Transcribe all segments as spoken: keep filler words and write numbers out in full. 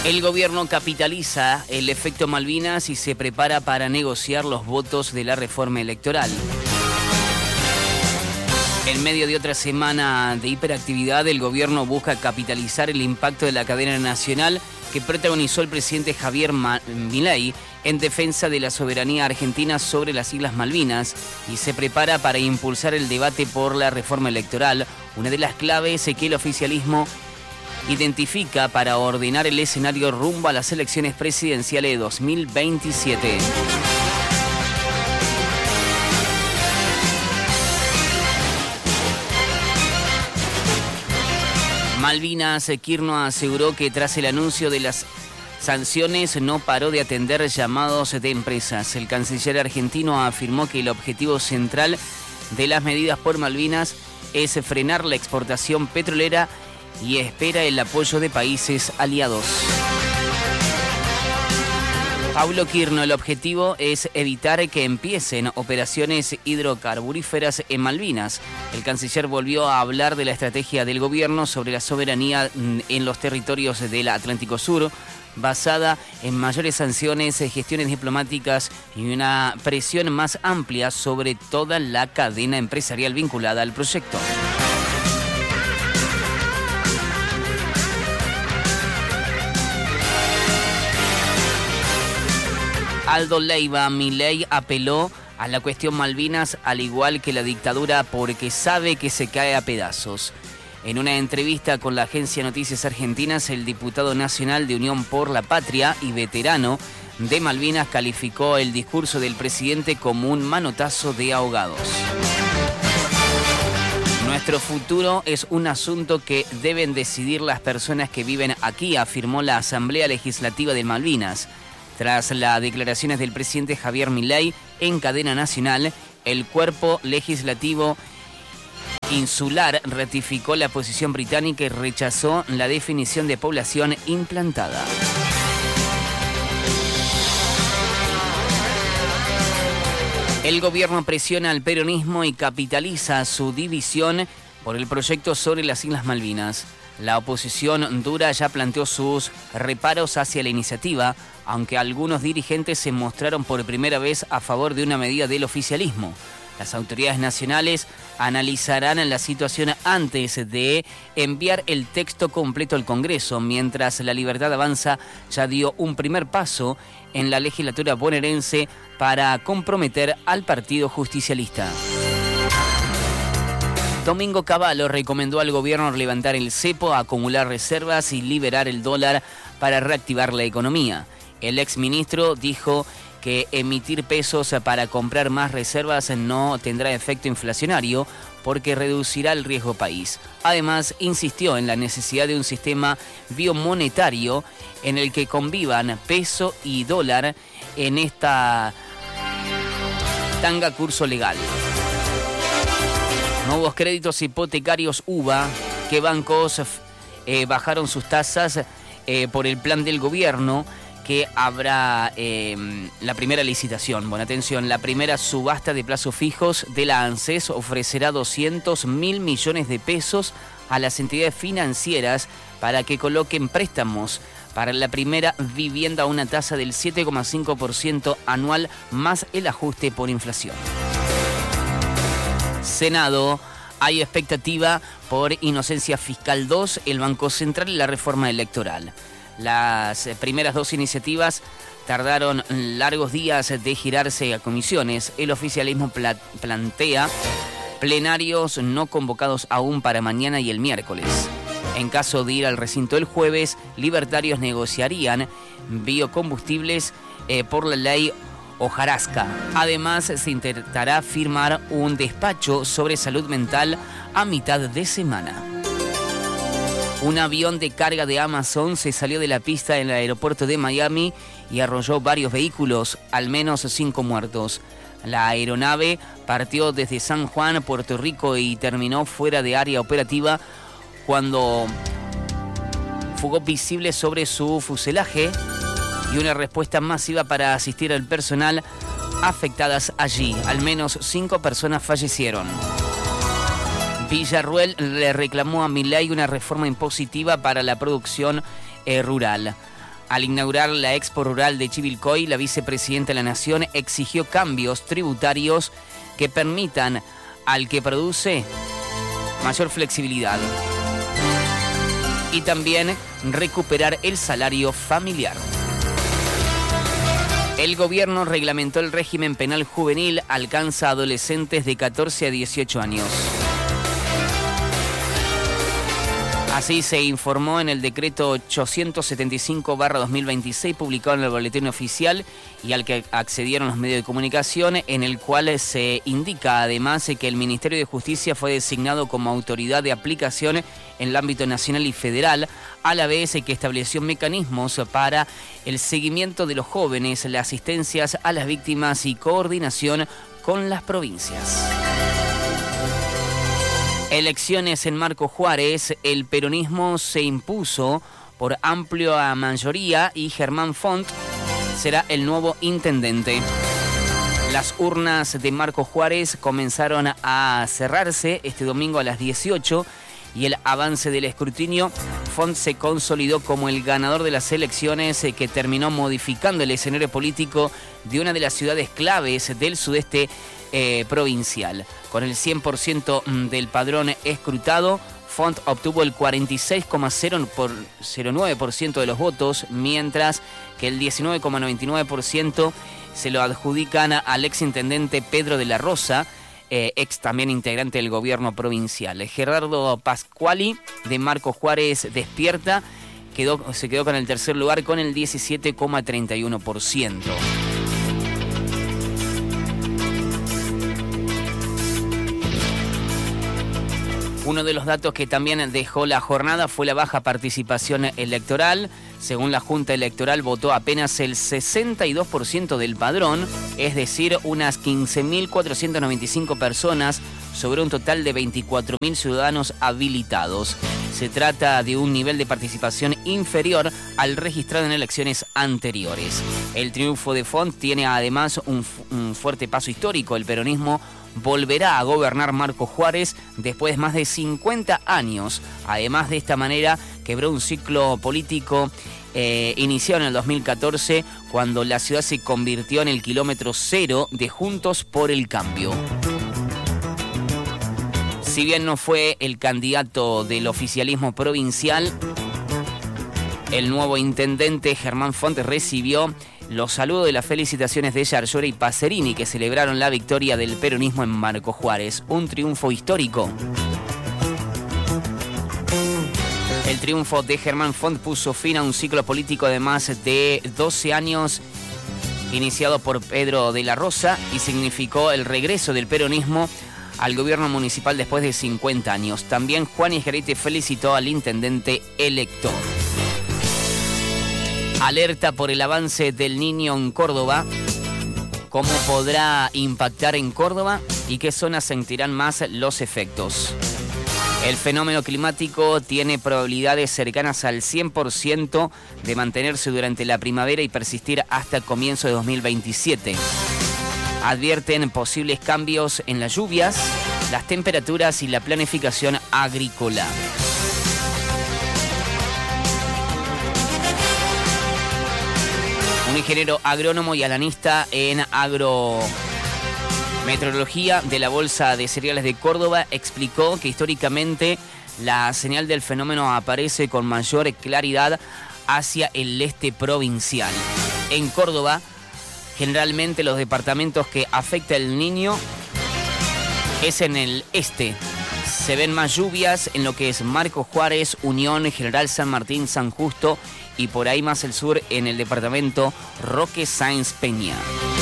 El gobierno capitaliza el efecto Malvinas y se prepara para negociar los votos de la reforma electoral. En medio de otra semana de hiperactividad, el gobierno busca capitalizar el impacto de la cadena nacional que protagonizó el presidente Javier Milei en defensa de la soberanía argentina sobre las Islas Malvinas y se prepara para impulsar el debate por la reforma electoral, una de las claves que el oficialismo identifica para ordenar el escenario rumbo a las elecciones presidenciales de dos mil veintisiete. Malvinas, Kirchner aseguró que tras el anuncio de las sanciones no paró de atender llamados de empresas. El canciller argentino afirmó que el objetivo central de las medidas por Malvinas es frenar la exportación petrolera y espera el apoyo de países aliados. Paulo Kirchner, el objetivo es evitar que empiecen operaciones hidrocarburíferas en Malvinas. El canciller volvió a hablar de la estrategia del gobierno sobre la soberanía en los territorios del Atlántico Sur, basada en mayores sanciones, gestiones diplomáticas y una presión más amplia sobre toda la cadena empresarial vinculada al proyecto. Aldo Leiva, Milei apeló a la cuestión Malvinas al igual que la dictadura porque sabe que se cae a pedazos. En una entrevista con la agencia Noticias Argentinas, el diputado nacional de Unión por la Patria y veterano de Malvinas calificó el discurso del presidente como un manotazo de ahogados. Nuestro futuro es un asunto que deben decidir las personas que viven aquí, afirmó la Asamblea Legislativa de Malvinas. Tras las declaraciones del presidente Javier Milei en cadena nacional, el cuerpo legislativo insular ratificó la posición británica y rechazó la definición de población implantada. El gobierno presiona al peronismo y capitaliza su división por el proyecto sobre las Islas Malvinas. La oposición dura ya planteó sus reparos hacia la iniciativa, aunque algunos dirigentes se mostraron por primera vez a favor de una medida del oficialismo. Las autoridades nacionales analizarán la situación antes de enviar el texto completo al Congreso, mientras La Libertad Avanza ya dio un primer paso en la legislatura bonaerense para comprometer al Partido Justicialista. Domingo Cavallo recomendó al gobierno levantar el cepo, acumular reservas y liberar el dólar para reactivar la economía. El exministro dijo que emitir pesos para comprar más reservas no tendrá efecto inflacionario porque reducirá el riesgo país. Además, insistió en la necesidad de un sistema biomonetario en el que convivan peso y dólar en esta tanga curso legal. Nuevos créditos hipotecarios U B A, que bancos eh, bajaron sus tasas eh, por el plan del gobierno, que habrá eh, la primera licitación. Bueno, atención, la primera subasta de plazos fijos de la ANSES ofrecerá doscientos mil millones de pesos a las entidades financieras para que coloquen préstamos para la primera vivienda a una tasa del siete coma cinco por ciento anual más el ajuste por inflación. Senado, hay expectativa por Inocencia Fiscal dos, el Banco Central y la reforma electoral. Las primeras dos iniciativas tardaron largos días de girarse a comisiones. El oficialismo pla- plantea plenarios no convocados aún para mañana y el miércoles. En caso de ir al recinto el jueves, libertarios negociarían biocombustibles eh, por la ley Hojarasca. Además, se intentará firmar un despacho sobre salud mental a mitad de semana. Un avión de carga de Amazon se salió de la pista en el aeropuerto de Miami y arrolló varios vehículos, al menos cinco muertos. La aeronave partió desde San Juan, Puerto Rico, y terminó fuera de área operativa cuando fugó visible sobre su fuselaje y una respuesta masiva para asistir al personal afectadas allí. Al menos cinco personas fallecieron. Villarruel le reclamó a Milei una reforma impositiva para la producción eh, rural. Al inaugurar la Expo Rural de Chivilcoy, la vicepresidenta de la Nación exigió cambios tributarios que permitan al que produce mayor flexibilidad y también recuperar el salario familiar. El gobierno reglamentó el régimen penal juvenil, alcanza a adolescentes de catorce a dieciocho años. Así se informó en el decreto ochocientos setenta y cinco barra dos mil veintiséis, publicado en el Boletín Oficial y al que accedieron los medios de comunicación, en el cual se indica además que el Ministerio de Justicia fue designado como autoridad de aplicación en el ámbito nacional y federal, a la vez que estableció mecanismos para el seguimiento de los jóvenes, las asistencias a las víctimas y coordinación con las provincias. Elecciones en Marcos Juárez, el peronismo se impuso por amplia mayoría y Germán Font será el nuevo intendente. Las urnas de Marcos Juárez comenzaron a cerrarse este domingo a las dieciocho y el avance del escrutinio, Font se consolidó como el ganador de las elecciones que terminó modificando el escenario político de una de las ciudades claves del sudeste eh, provincial. Con el cien por ciento del padrón escrutado, Font obtuvo el cuarenta y seis coma cero nueve por ciento de los votos, mientras que el diecinueve coma noventa y nueve por ciento se lo adjudican al exintendente Pedro de la Rosa, eh, ex también integrante del gobierno provincial. Gerardo Pascuali, de Marcos Juárez Despierta, quedó, se quedó con el tercer lugar con el diecisiete coma treinta y uno por ciento. Uno de los datos que también dejó la jornada fue la baja participación electoral. Según la Junta Electoral, votó apenas el sesenta y dos por ciento del padrón, es decir, unas quince mil cuatrocientas noventa y cinco personas sobre un total de veinticuatro mil ciudadanos habilitados. Se trata de un nivel de participación inferior al registrado en elecciones anteriores. El triunfo de Font tiene además un, un fuerte paso histórico. El peronismo volverá a gobernar Marcos Juárez después de más de cincuenta años. Además, de esta manera quebró un ciclo político eh, iniciado en el dos mil catorce, cuando la ciudad se convirtió en el kilómetro cero de Juntos por el Cambio. Si bien no fue el candidato del oficialismo provincial, el nuevo intendente Germán Font recibió los saludos de las felicitaciones de Yarlora y Pacerini, que celebraron la victoria del peronismo en Marcos Juárez. Un triunfo histórico. El triunfo de Germán Font puso fin a un ciclo político de más de doce años iniciado por Pedro de la Rosa y significó el regreso del peronismo al gobierno municipal después de cincuenta años. También Juan Isgarete felicitó al intendente electo. Alerta por el avance del Niño en Córdoba. ¿Cómo podrá impactar en Córdoba y qué zonas sentirán más los efectos? El fenómeno climático tiene probabilidades cercanas al cien por ciento de mantenerse durante la primavera y persistir hasta el comienzo de dos mil veintisiete. Advierten posibles cambios en las lluvias, las temperaturas y la planificación agrícola. Un ingeniero agrónomo y alanista en agrometeorología de la Bolsa de Cereales de Córdoba explicó que históricamente la señal del fenómeno aparece con mayor claridad hacia el este provincial. En Córdoba, generalmente los departamentos que afecta el Niño es en el este. Se ven más lluvias en lo que es Marcos Juárez, Unión, General San Martín, San Justo y por ahí más el sur en el departamento Roque Sáenz Peña.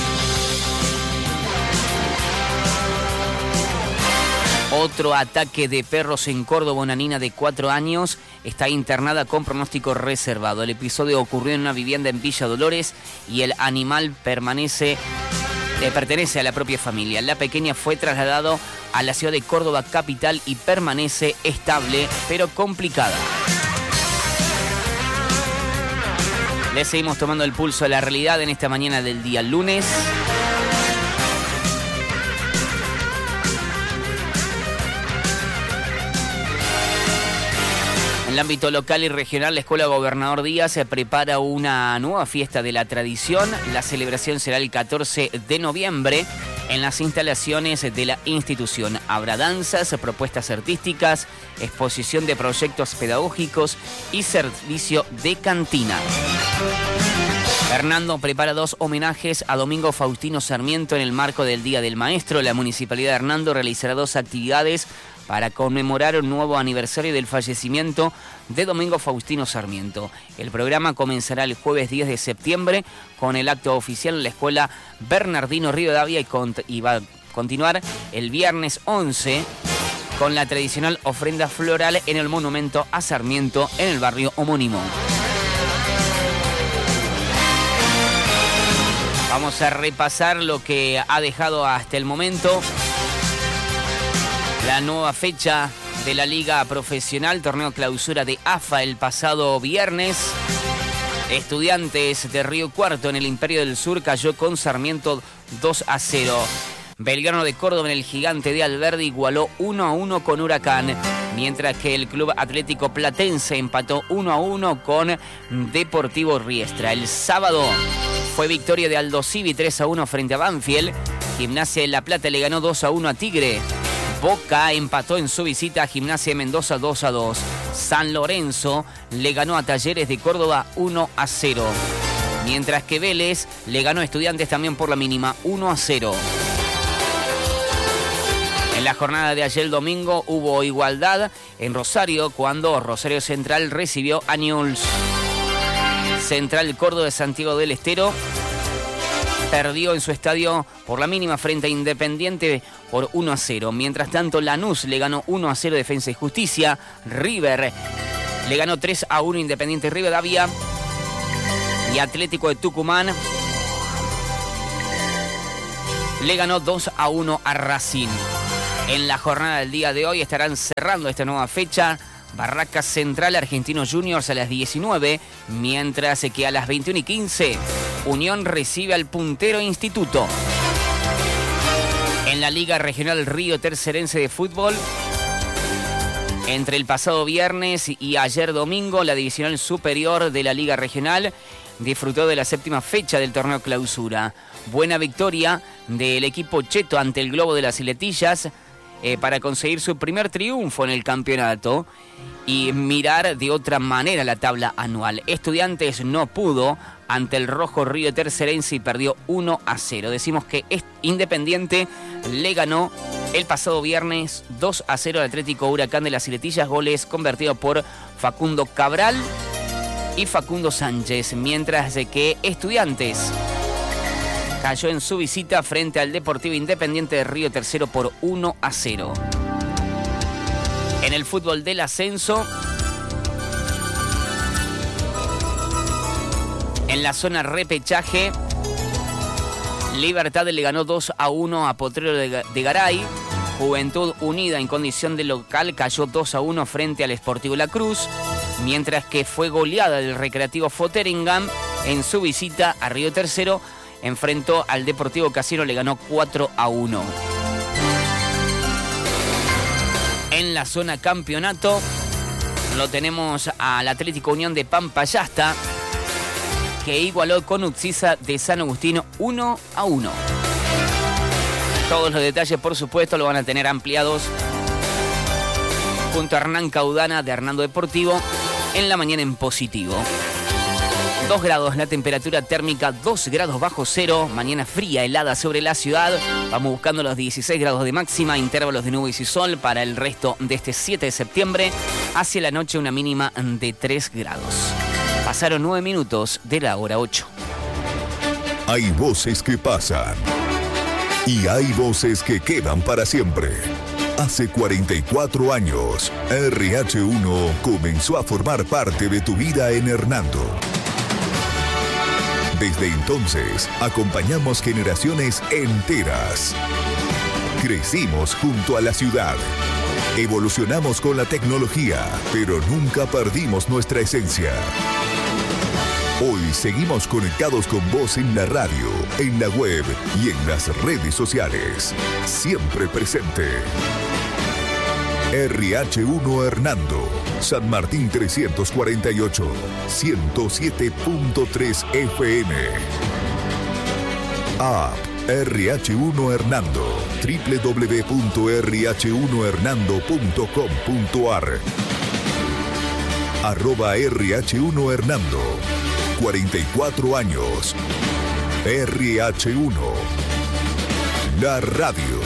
Otro ataque de perros en Córdoba. Una niña de cuatro años está internada con pronóstico reservado. El episodio ocurrió en una vivienda en Villa Dolores y el animal permanece, eh, pertenece a la propia familia. La pequeña fue trasladado a la ciudad de Córdoba capital y permanece estable pero complicada. Le seguimos tomando el pulso a la realidad en esta mañana del día lunes. En el ámbito local y regional, la Escuela Gobernador Díaz se prepara una nueva fiesta de la tradición. La celebración será el catorce de noviembre en las instalaciones de la institución. Habrá danzas, propuestas artísticas, exposición de proyectos pedagógicos y servicio de cantina. Hernando prepara dos homenajes a Domingo Faustino Sarmiento en el marco del Día del Maestro. La Municipalidad de Hernando realizará dos actividades para conmemorar un nuevo aniversario del fallecimiento de Domingo Faustino Sarmiento. El programa comenzará el jueves diez de septiembre con el acto oficial en la Escuela Bernardino Rivadavia y, cont- y va a continuar el viernes once con la tradicional ofrenda floral en el monumento a Sarmiento en el barrio homónimo. Vamos a repasar lo que ha dejado hasta el momento la nueva fecha de la Liga Profesional, torneo clausura de A F A el pasado viernes. Estudiantes de Río Cuarto en el Imperio del Sur cayó con Sarmiento dos a cero. Belgrano de Córdoba en el Gigante de Alberdi igualó uno a uno con Huracán, mientras que el Club Atlético Platense empató uno a uno con Deportivo Riestra. El sábado fue victoria de Aldo Civi tres a uno frente a Banfield. Gimnasia de La Plata le ganó dos a uno a Tigre. Boca empató en su visita a Gimnasia de Mendoza dos a dos. San Lorenzo le ganó a Talleres de Córdoba uno a cero. Mientras que Vélez le ganó a Estudiantes también por la mínima uno a cero. En la jornada de ayer domingo hubo igualdad en Rosario cuando Rosario Central recibió a Newell's. Central Córdoba de Santiago del Estero perdió en su estadio por la mínima frente a Independiente por uno a cero. Mientras tanto, Lanús le ganó uno a cero Defensa y Justicia. River le ganó tres a uno Independiente Rivadavia. Y Atlético de Tucumán le ganó dos a uno a Racing. En la jornada del día de hoy estarán cerrando esta nueva fecha Barracas Central Argentinos Juniors a las diecinueve, mientras que a las veintiuna y quince Unión recibe al puntero Instituto. En la Liga Regional Río Tercerense de Fútbol, entre el pasado viernes y ayer domingo, la Divisional Superior de la Liga Regional disfrutó de la séptima fecha del torneo clausura. Buena victoria del equipo cheto ante el Globo de las Iletillas eh, para conseguir su primer triunfo en el campeonato y mirar de otra manera la tabla anual. Estudiantes no pudo ante el Rojo Río Tercerense y perdió uno a cero. Decimos que Independiente le ganó el pasado viernes dos a cero al Atlético Huracán de las Iletillas, goles convertidos por Facundo Cabral y Facundo Sánchez, mientras que Estudiantes cayó en su visita frente al Deportivo Independiente de Río Tercero por uno a cero. En el fútbol del ascenso, en la zona repechaje, Libertad le ganó dos a uno a Potrero de Garay. Juventud Unida en condición de local cayó dos a uno frente al Sportivo La Cruz, mientras que fue goleada del Recreativo Fotheringham en su visita a Río Tercero. Enfrentó al Deportivo Casino, le ganó cuatro a uno. En la zona campeonato lo tenemos al Atlético Unión de Pampayasta, que igualó con Utsisa de San Agustín uno a uno. Todos los detalles, por supuesto, lo van a tener ampliados junto a Hernán Caudana de Hernando Deportivo en la mañana en positivo. dos grados la temperatura térmica, dos grados bajo cero, mañana fría, helada sobre la ciudad. Vamos buscando los dieciséis grados de máxima, intervalos de nubes y sol para el resto de este siete de septiembre. Hacia la noche una mínima de tres grados. Pasaron nueve minutos de la hora ocho. Hay voces que pasan y hay voces que quedan para siempre. Hace cuarenta y cuatro años, R H uno comenzó a formar parte de tu vida en Hernando. Desde entonces, acompañamos generaciones enteras. Crecimos junto a la ciudad. Evolucionamos con la tecnología, pero nunca perdimos nuestra esencia. Hoy seguimos conectados con vos en la radio, en la web y en las redes sociales. Siempre presente. R H uno Hernando, San Martín trescientos cuarenta y ocho, ciento siete punto tres F M. App R H uno Hernando, doble u doble u doble u punto r h uno hernando punto com punto a r. Arroba R H uno Hernando, cuarenta y cuatro años. R H uno, la radio.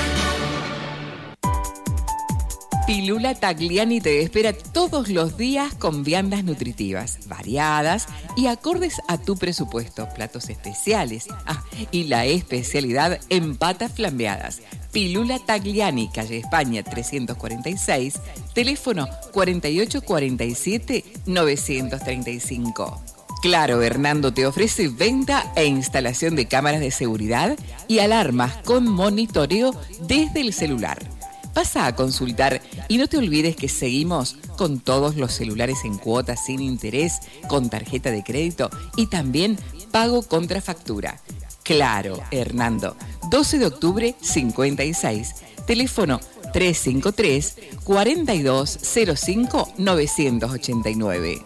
Pilula Tagliani te espera todos los días con viandas nutritivas, variadas y acordes a tu presupuesto. Platos especiales. Ah, y la especialidad en patas flambeadas. Pilula Tagliani, calle España trescientos cuarenta y seis, teléfono cuarenta y ocho cuarenta y siete novecientos treinta y cinco. Claro, Hernando te ofrece venta e instalación de cámaras de seguridad y alarmas con monitoreo desde el celular. Pasa a consultar y no te olvides que seguimos con todos los celulares en cuotas sin interés, con tarjeta de crédito y también pago contra factura. Claro, Hernando, doce de octubre cincuenta y seis, teléfono tres cinco tres, cuatro dos cero cinco, nueve ocho nueve.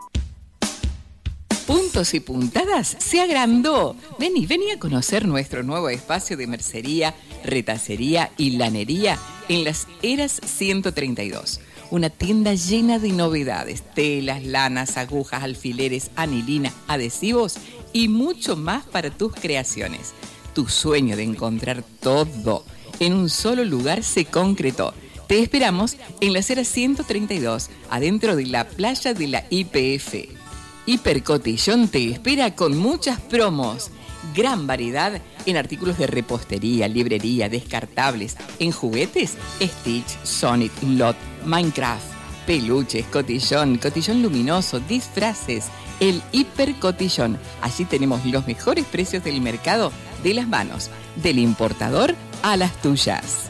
Puntos y Puntadas se agrandó. Vení, vení a conocer nuestro nuevo espacio de mercería, retacería y lanería en Las Heras ciento treinta y dos. Una tienda llena de novedades, telas, lanas, agujas, alfileres, anilina, adhesivos y mucho más para tus creaciones. Tu sueño de encontrar todo en un solo lugar se concretó. Te esperamos en Las Heras ciento treinta y dos, adentro de la playa de la I P F. Hipercotillón te espera con muchas promos. Gran variedad en artículos de repostería, librería, descartables, en juguetes, Stitch, Sonic, Lot, Minecraft, peluches, cotillón, cotillón luminoso, disfraces, el Hipercotillón. Allí tenemos los mejores precios del mercado de las manos, del importador a las tuyas.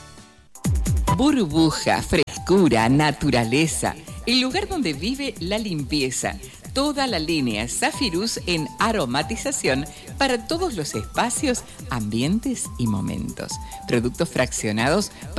Burbuja, frescura, naturaleza, el lugar donde vive la limpieza. Toda la línea Zafirus en aromatización para todos los espacios, ambientes y momentos. Productos fraccionados